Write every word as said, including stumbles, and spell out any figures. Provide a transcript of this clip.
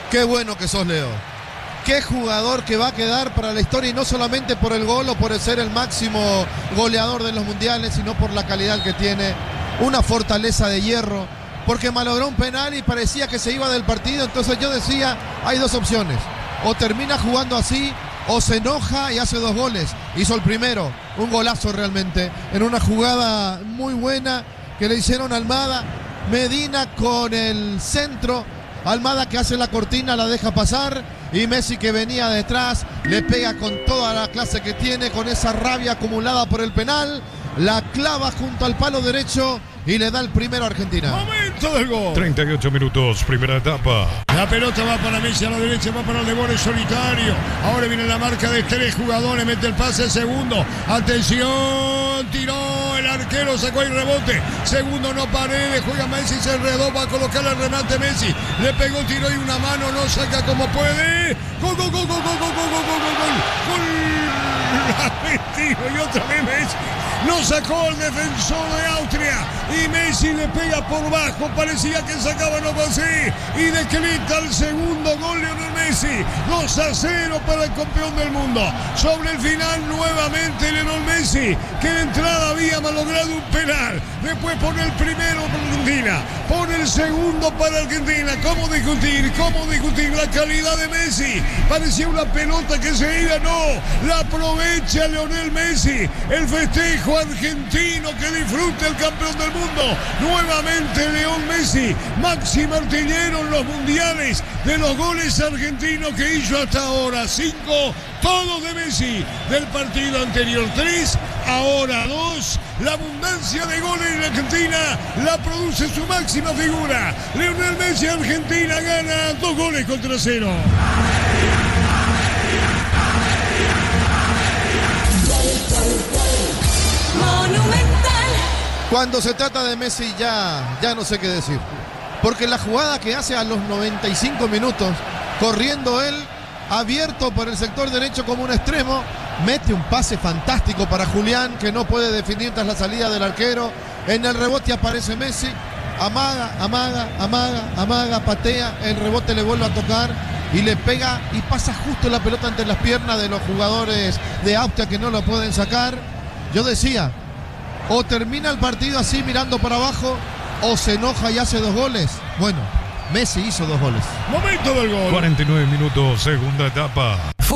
Qué bueno que sos, Leo. Qué jugador que va a quedar para la historia, y no solamente por el gol o por el ser el máximo goleador de los mundiales, sino por la calidad que tiene, una fortaleza de hierro, porque malogró un penal y parecía que se iba del partido. Entonces yo decía, hay dos opciones: o termina jugando así, o se enoja y hace dos goles. Hizo el primero, un golazo realmente, en una jugada muy buena que le hicieron a Almada. Medina con el centro, Almada que hace la cortina, la deja pasar, y Messi, que venía detrás, le pega con toda la clase que tiene, con esa rabia acumulada por el penal, la clava junto al palo derecho y le da el primero a Argentina. Momento del gol. treinta y ocho minutos, primera etapa. La pelota va para Messi a la derecha, va para el de Bores solitario. Ahora viene la marca de tres jugadores, mete el pase, segundo. Atención, tiró el arquero, sacó el rebote. Segundo, no Paredes, juega Messi, se enredó, va a colocar el remate Messi. Le pegó, tiró y una mano, no saca como puede. Gol, gol, gol, gol, gol, gol, gol, gol, gol, gol, gol. Argentino y otra vez Messi. No sacó el defensor de Austria y Messi le pega por bajo, parecía que sacaba, no así, y decreta el segundo gol Lionel Messi. Dos a cero para el campeón del mundo. Sobre el final nuevamente Lionel Messi, que de entrada había malogrado un penal, después pone el primero para Argentina, pone el segundo para Argentina. ¿Cómo discutir? ¿Cómo discutir la calidad de Messi? Parecía una pelota que se iba, no, la aprovecha Lionel Messi. El festejo argentino, que disfruta el campeón del mundo. Nuevamente León Messi, máximo artillero en los mundiales de los goles argentinos que hizo hasta ahora. Cinco, todos de Messi. Del partido anterior tres, ahora dos. La abundancia de goles en Argentina la produce su máxima figura. Lionel Messi. Argentina gana dos goles contra cero. Cuando se trata de Messi ya, ya no sé qué decir, porque la jugada que hace a los noventa y cinco minutos, corriendo él, abierto por el sector derecho como un extremo, mete un pase fantástico para Julián, que no puede definir tras la salida del arquero. En el rebote aparece Messi, amaga, amaga, amaga, amaga, patea, el rebote le vuelve a tocar y le pega y pasa justo la pelota entre las piernas de los jugadores de Austria, que no lo pueden sacar. Yo decía, o termina el partido así mirando para abajo, o se enoja y hace dos goles. Bueno, Messi hizo dos goles. Momento del gol. cuarenta y nueve minutos, segunda etapa.